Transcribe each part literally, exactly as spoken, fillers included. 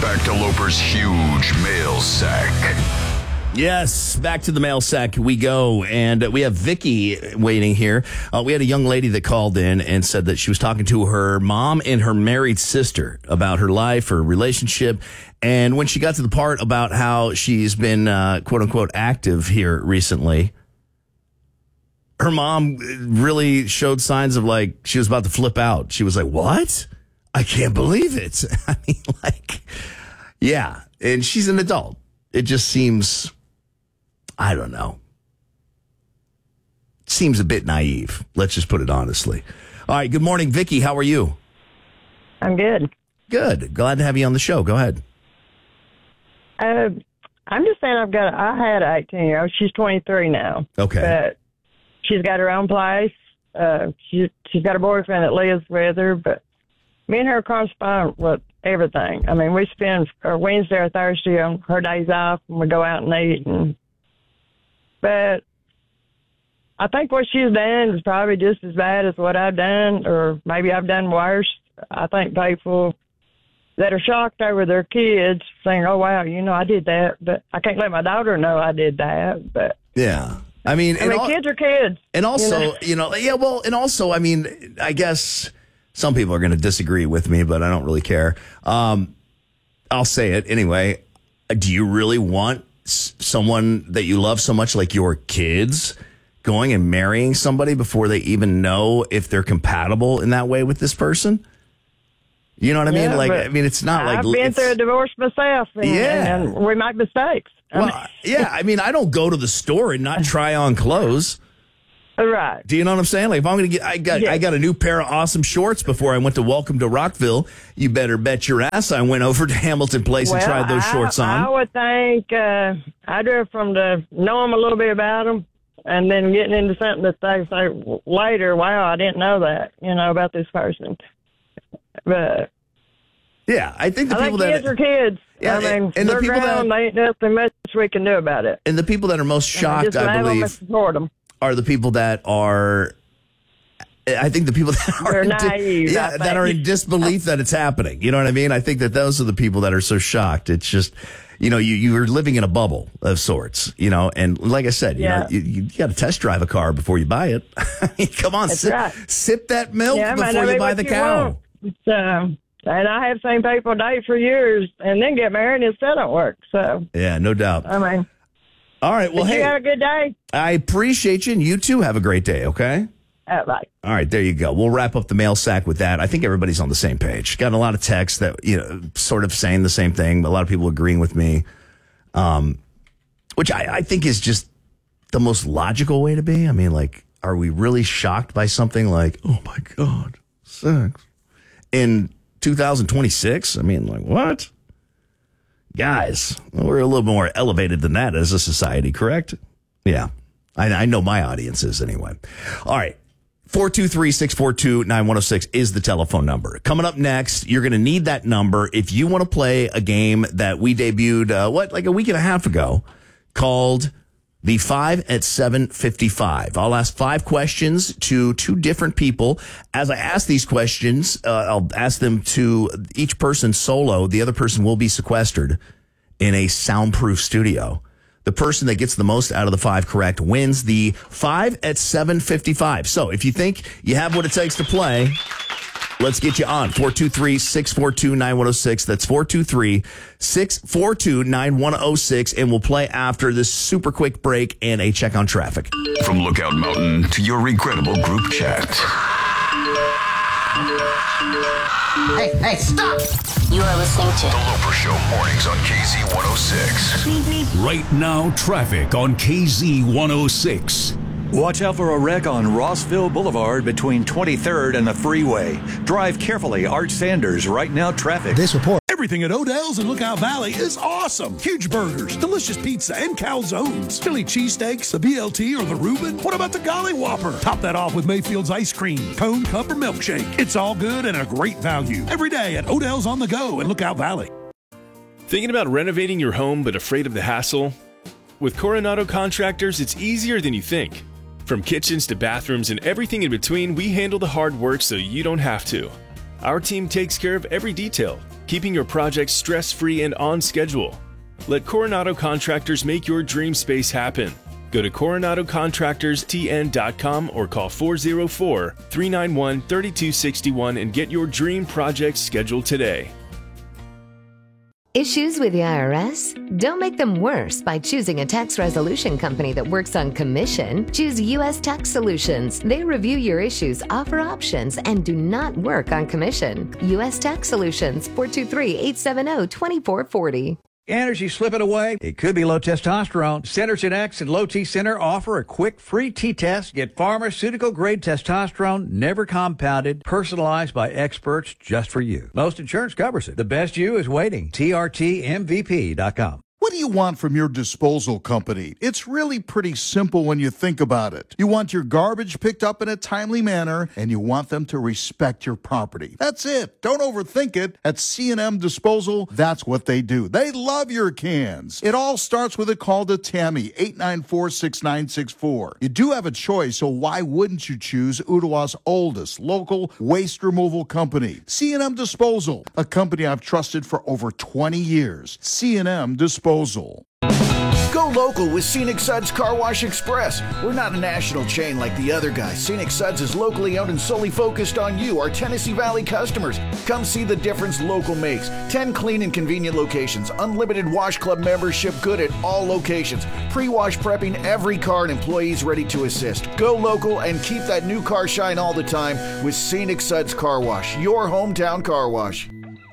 back to Loper's huge mail sack. Yes, back to the mail sack we go, and we have Vicky waiting here. Uh, we had a young lady that called in and said that she was talking to her mom and her married sister about her life, her relationship, and when she got to the part about how she's been, uh, quote-unquote, active here recently, her mom really showed signs of, like, she was about to flip out. She was like, what? I can't believe it. I mean, like, yeah, and she's an adult. It just seems... I don't know. Seems a bit naive. Let's just put it honestly. All right. Good morning, Vicky. How are you? I'm good. Good. Glad to have you on the show. Go ahead. Uh, I'm just saying I've got, I had an eighteen year old. She's twenty-three now. Okay. But she's got her own place. Uh, she, she's got a boyfriend that lives with her, but me and her correspond with everything. I mean, we spend our Wednesday or Thursday on her days off, and we go out and eat. And But I think what she's done is probably just as bad as what I've done, or maybe I've done worse. I think people that are shocked over their kids saying, oh, wow, you know, I did that, but I can't let my daughter know I did that. But yeah. I mean, I mean, al- kids are kids. And also, you know? you know, yeah, well, and also, I mean, I guess some people are going to disagree with me, but I don't really care. Um, I'll say it anyway. Do you really want someone that you love so much, like your kids, going and marrying somebody before they even know if they're compatible in that way with this person? You know what I mean? Yeah, like, I mean, it's not like I've been it's, through a divorce myself, and, Yeah. and we make mistakes. I well, mean, yeah. I mean, I don't go to the store and not try on clothes. right. Do you know what I'm saying? Like, if I'm going to get, I got, Yes. I got a new pair of awesome shorts before I went to Welcome to Rockville. You better bet your ass I went over to Hamilton Place Well, and tried those I, shorts on. I would think uh, I do it from the know them a little bit about them, and then getting into something that they say later. Wow, I didn't know that. You know about this person, but yeah, I think the I people think kids that are kids. Yeah, I mean, and- and the they're people grown. that- They ain't nothing much we can do about it. and the people that are most shocked, just I love them and believe, support them. are the people that are. I think the people that are They're in di- naive, yeah, I that are in think. disbelief that it's happening. You know what I mean? I think that those are the people that are so shocked. It's just, you know, you you are living in a bubble of sorts. You know, and like I said, you Yeah. know, you, you got to test drive a car before you buy it. I mean, come on, That's sip, right. sip that milk Yeah, man, before I you mean, buy what the you cow. want. So, and I have seen people date for years and then get married and it still don't work. So, Yeah, no doubt. I mean, All right, well, but hey, you have a good day. I appreciate you, and you too have a great day. Okay. Uh, bye. All right, there you go. We'll wrap up the mail sack with that. I think everybody's on the same page. Got a lot of texts that, you know, sort of saying the same thing, but a lot of people agreeing with me, um, which I, I think is just the most logical way to be. I mean, like, are we really shocked by something like, oh, my God, sex in two thousand twenty-six? I mean, like, what? Guys, we're a little more elevated than that as a society, correct? Yeah. I, I know my audience is anyway. All right. four two three, six four two, nine one oh six is the telephone number. Coming up next, you're going to need that number if you want to play a game that we debuted, uh, what, like a week and a half ago, called the five at seven fifty-five. I'll ask five questions to two different people. As I ask these questions, uh, I'll ask them to each person solo. The other person will be sequestered in a soundproof studio. The person that gets the most out of the five correct wins the five at seven fifty-five. So if you think you have what it takes to play, let's get you on. four two three, six four two, nine one oh six. That's four two three, six four two, nine one oh six. And we'll play after this super quick break and a check on traffic. From Lookout Mountain to your regrettable group chat. Hey, hey, stop! You are listening to The Loper Show mornings on K Z one oh six. Right now, traffic on K Z one oh six. Watch out for a wreck on Rossville Boulevard between twenty-third and the freeway. Drive carefully. Art Sanders. Right now, traffic. This report. Everything at Odell's in Lookout Valley is awesome. Huge burgers, delicious pizza, and calzones. Philly cheesesteaks, the B L T, or the Reuben. What about the Golly Whopper? Top that off with Mayfield's ice cream, cone, cup, or milkshake. It's all good and a great value. Every day at Odell's on the go in Lookout Valley. Thinking about renovating your home but afraid of the hassle? With Coronado Contractors, it's easier than you think. From kitchens to bathrooms and everything in between, we handle the hard work so you don't have to. Our team takes care of every detail, keeping your project stress-free and on schedule. Let Coronado Contractors make your dream space happen. Go to coronado contractors t n dot com or call four oh four, three nine one, three two six one and get your dream project scheduled today. Issues with the I R S? Don't make them worse by choosing a tax resolution company that works on commission. Choose U S Tax Solutions. They review your issues, offer options, and do not work on commission. U S Tax Solutions, four two three, eight seven zero, two four four zero. Energy slipping away? It could be low testosterone. Synergen X and Low T Center offer a quick free T-test. Get pharmaceutical-grade testosterone, never compounded, personalized by experts just for you. Most insurance covers it. The best you is waiting. T R T M V P dot com. What do you want from your disposal company? It's really pretty simple when you think about it. You want your garbage picked up in a timely manner, and you want them to respect your property. That's it. Don't overthink it. At C and M Disposal, that's what they do. They love your cans. It all starts with a call to Tammy, eight nine four, six nine six four. You do have a choice, so why wouldn't you choose Ottawa's oldest local waste removal company? C and M Disposal, a company I've trusted for over twenty years. C and M Disposal. Go local with Scenic Suds Car Wash Express. We're not a national chain like the other guys. Scenic Suds is locally owned and solely focused on you, our Tennessee Valley customers. Come see the difference local makes. ten clean and convenient locations. Unlimited Wash Club membership good at all locations. Pre-wash prepping every car and employees ready to assist. Go local and keep that new car shine all the time with Scenic Suds Car Wash, your hometown car wash.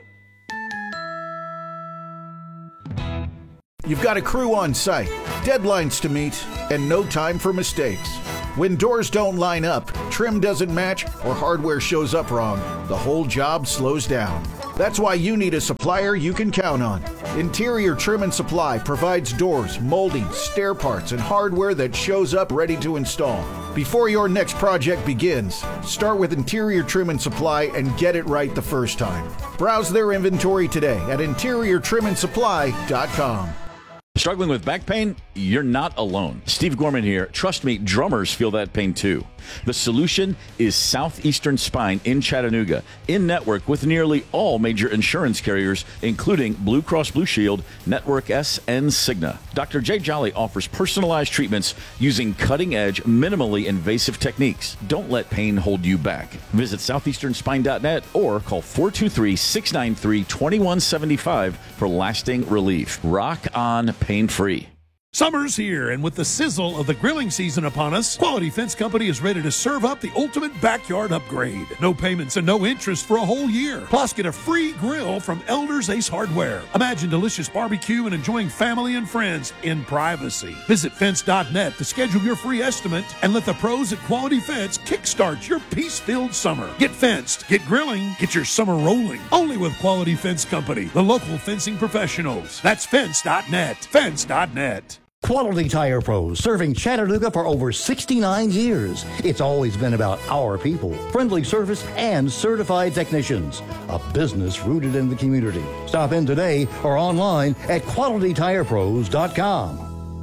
You've got a crew on site, deadlines to meet, and no time for mistakes. When doors don't line up, trim doesn't match, or hardware shows up wrong, the whole job slows down. That's why you need a supplier you can count on. Interior Trim and Supply provides doors, molding, stair parts, and hardware that shows up ready to install. Before your next project begins, start with Interior Trim and Supply and get it right the first time. Browse their inventory today at interior trim and supply dot com. Struggling with back pain? You're not alone. Steve Gorman here. Trust me, drummers feel that pain too. The solution is Southeastern Spine in Chattanooga, in network with nearly all major insurance carriers, including Blue Cross Blue Shield, Network S, and Cigna. Doctor Jay Jolly offers personalized treatments using cutting-edge, minimally invasive techniques. Don't let pain hold you back. Visit southeastern spine dot net or call four two three, six nine three, two one seven five for lasting relief. Rock on pain-free. Summer's here, and with the sizzle of the grilling season upon us, Quality Fence Company is ready to serve up the ultimate backyard upgrade. No payments and no interest for a whole year. Plus, get a free grill from Elders Ace Hardware. Imagine delicious barbecue and enjoying family and friends in privacy. Visit fence dot net to schedule your free estimate and let the pros at Quality Fence kickstart your peace-filled summer. Get fenced, get grilling, get your summer rolling. Only with Quality Fence Company, the local fencing professionals. That's fence dot net. fence dot net. Quality Tire Pros, serving Chattanooga for over sixty-nine years. It's always been about our people, friendly service, and certified technicians. A business rooted in the community. Stop in today or online at quality tire pros dot com.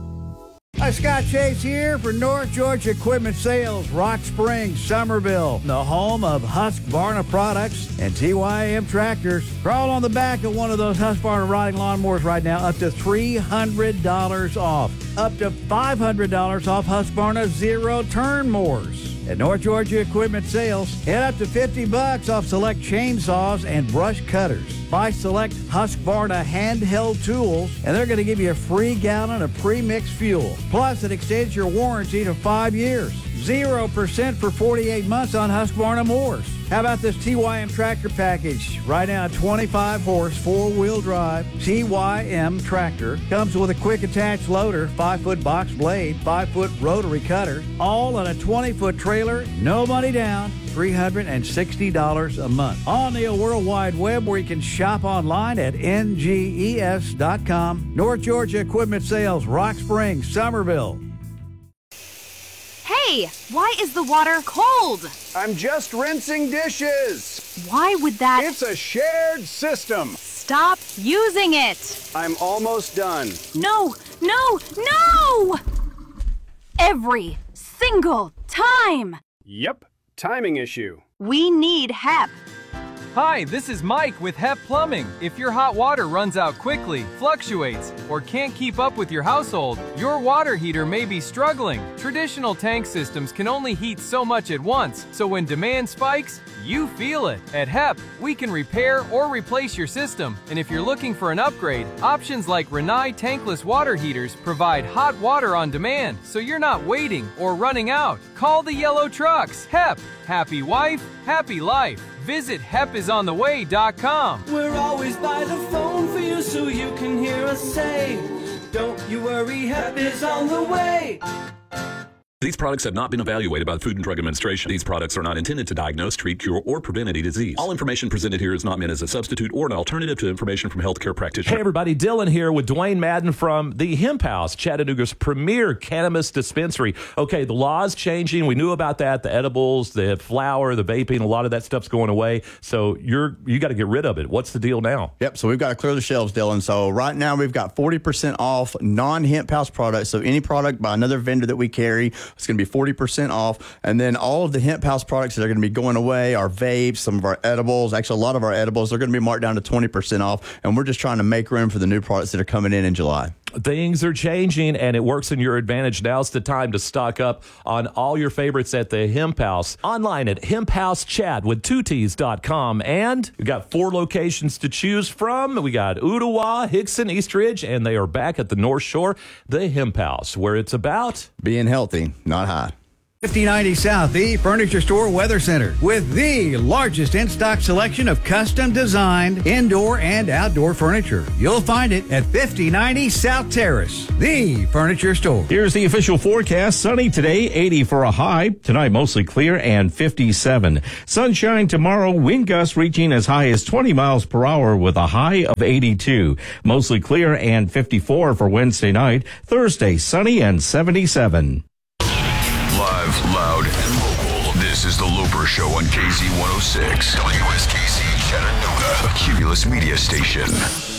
Hi, Scott Chase here for North Georgia Equipment Sales, Rock Springs, Somerville, the home of Husqvarna products and T Y M tractors. Crawl on the back of one of those Husqvarna riding lawnmowers right now, up to three hundred dollars off. Up to five hundred dollars off Husqvarna zero-turn mowers. At North Georgia Equipment Sales, hit up to fifty bucks off select chainsaws and brush cutters. Buy select Husqvarna handheld tools, and they're going to give you a free gallon of pre-mixed fuel. Plus, it extends your warranty to five years. zero percent for forty-eight months on Husqvarna mowers. How about this T Y M tractor package? Right now, a twenty-five horse, four-wheel drive T Y M tractor. Comes with a quick attached loader, five-foot box blade, five-foot rotary cutter, all on a twenty-foot trailer, no money down, three hundred sixty dollars a month. On the World Wide Web, where you can shop online at N G E S dot com. North Georgia Equipment Sales, Rock Springs, Somerville. Hey, why is the water cold? I'm just rinsing dishes. Why would that... It's a shared system. Stop using it. I'm almost done. No, no, no! Every single time. Yep, timing issue. We need H E P. Hi, this is Mike with H E P Plumbing. If your hot water runs out quickly, fluctuates, or can't keep up with your household, your water heater may be struggling. Traditional tank systems can only heat so much at once, so when demand spikes, you feel it. At H E P, we can repair or replace your system, and if you're looking for an upgrade, options like Rinnai tankless water heaters provide hot water on demand, so you're not waiting or running out. Call the yellow trucks. H E P. Happy wife, happy life. Visit hep is on the way dot com. We're always by the phone for you so you can hear us say, don't you worry, H E P is on the way. These products have not been evaluated by the Food and Drug Administration. These products are not intended to diagnose, treat, cure, or prevent any disease. All information presented here is not meant as a substitute or an alternative to information from healthcare practitioners. Hey everybody, Dylan here with Dwayne Madden from the Hemp House, Chattanooga's premier cannabis dispensary. Okay, the law's changing. We knew about that. The edibles, the flower, the vaping, a lot of that stuff's going away. So you're you got to get rid of it. What's the deal now? Yep, so we've got to clear the shelves, Dylan. So right now we've got forty percent off non-Hemp House products. So any product by another vendor that we carry, it's going to be forty percent off. And then all of the Hemp House products that are going to be going away, our vapes, some of our edibles, actually a lot of our edibles, they're going to be marked down to twenty percent off. And we're just trying to make room for the new products that are coming in in July. Things are changing, and it works in your advantage. Now's the time to stock up on all your favorites at the Hemp House. Online at hemp house chat with two T's dot com. And we've got four locations to choose from. We got Ottawa, Hickson, East Ridge, and they are back at the North Shore, the Hemp House, where it's about being healthy, not high. fifty ninety South, the Furniture Store Weather Center, with the largest in-stock selection of custom designed indoor and outdoor furniture. You'll find it at fifty ninety South Terrace, the Furniture Store. Here's the official forecast. Sunny today, eighty for a high. Tonight, mostly clear and fifty-seven. Sunshine tomorrow, wind gusts reaching as high as twenty miles per hour with a high of eighty-two. Mostly clear and fifty-four for Wednesday night. Thursday, sunny and seventy-seven. Live, loud, and local. This is the Loper Show on K Z one oh six. W S K C Chattanooga, a Cumulus media station.